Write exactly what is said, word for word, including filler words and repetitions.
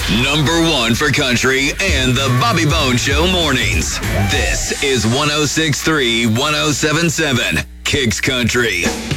Number one for country and the Bobby Bone Show mornings. This is one oh six point three, one oh seven point seven Kicks Country.